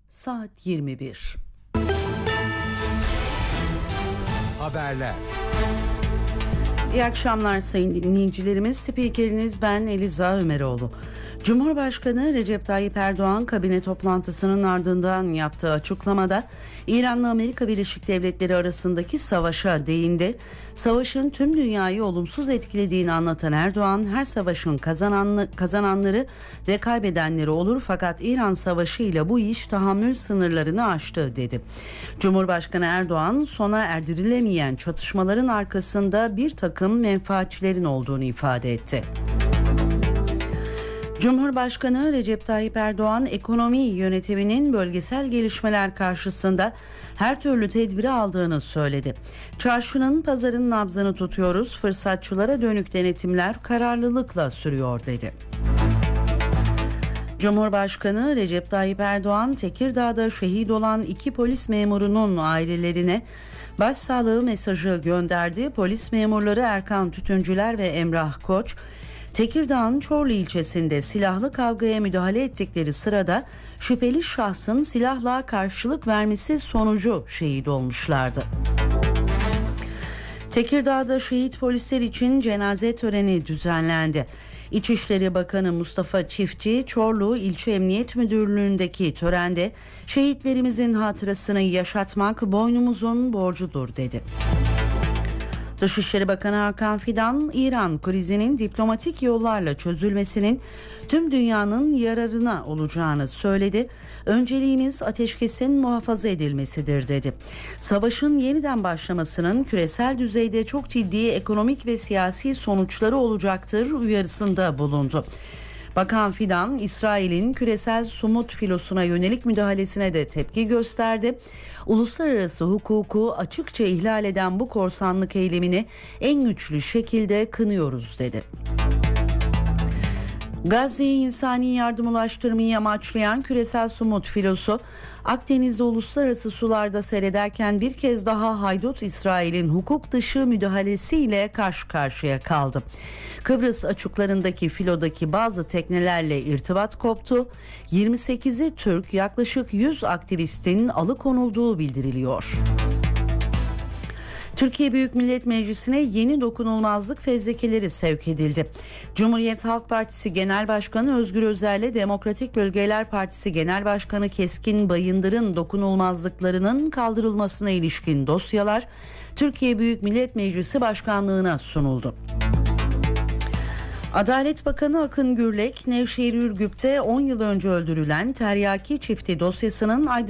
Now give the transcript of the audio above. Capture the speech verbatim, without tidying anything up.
Saat yirmi bir. Haberler. İyi akşamlar sayın dinleyicilerimiz. Spikeriniz ben Eliza Ömeroğlu. Cumhurbaşkanı Recep Tayyip Erdoğan kabine toplantısının ardından yaptığı açıklamada İran'la Amerika Birleşik Devletleri arasındaki savaşa değindi. Savaşın tüm dünyayı olumsuz etkilediğini anlatan Erdoğan, her savaşın kazananlı, kazananları ve kaybedenleri olur fakat İran Savaşı ile bu iş tahammül sınırlarını aştı dedi. Cumhurbaşkanı Erdoğan, sona erdirilemeyen çatışmaların arkasında bir takım menfaatçilerin olduğunu ifade etti. Cumhurbaşkanı Recep Tayyip Erdoğan, ekonomi yönetiminin bölgesel gelişmeler karşısında her türlü tedbiri aldığını söyledi. Çarşının, pazarın nabzını tutuyoruz, fırsatçılara dönük denetimler kararlılıkla sürüyor dedi. Cumhurbaşkanı Recep Tayyip Erdoğan, Tekirdağ'da şehit olan iki polis memurunun ailelerine başsağlığı mesajı gönderdi. Polis memurları Erkan Tütüncüler ve Emrah Koç, Tekirdağ'ın Çorlu ilçesinde silahlı kavgaya müdahale ettikleri sırada şüpheli şahsın silahla karşılık vermesi sonucu şehit olmuşlardı. Tekirdağ'da şehit polisler için cenaze töreni düzenlendi. İçişleri Bakanı Mustafa Çiftçi, Çorlu İlçe Emniyet Müdürlüğü'ndeki törende şehitlerimizin hatırasını yaşatmak boynumuzun borcudur dedi. Dışişleri Bakanı Hakan Fidan, İran krizinin diplomatik yollarla çözülmesinin tüm dünyanın yararına olacağını söyledi. Önceliğimiz ateşkesin muhafaza edilmesidir dedi. Savaşın yeniden başlamasının küresel düzeyde çok ciddi ekonomik ve siyasi sonuçları olacaktır uyarısında bulundu. Bakan Fidan, İsrail'in küresel sumut filosuna yönelik müdahalesine de tepki gösterdi. Uluslararası hukuku açıkça ihlal eden bu korsanlık eylemini en güçlü şekilde kınıyoruz dedi. Gazze'ye insani yardım ulaştırmayı amaçlayan küresel sumut filosu, Akdeniz'de uluslararası sularda seyrederken bir kez daha haydut İsrail'in hukuk dışı müdahalesiyle karşı karşıya kaldı. Kıbrıs açıklarındaki filodaki bazı teknelerle irtibat koptu. yirmi sekizi Türk, yaklaşık yüz aktivistin alıkonulduğu bildiriliyor. Türkiye Büyük Millet Meclisi'ne yeni dokunulmazlık fezlekeleri sevk edildi. Cumhuriyet Halk Partisi Genel Başkanı Özgür Özel'le Demokratik Bölgeler Partisi Genel Başkanı Keskin Bayındır'ın dokunulmazlıklarının kaldırılmasına ilişkin dosyalar Türkiye Büyük Millet Meclisi Başkanlığı'na sunuldu. Adalet Bakanı Akın Gürlek, Nevşehir Ürgüp'te on yıl önce öldürülen Teryaki çifti dosyasının aydınlatılmasını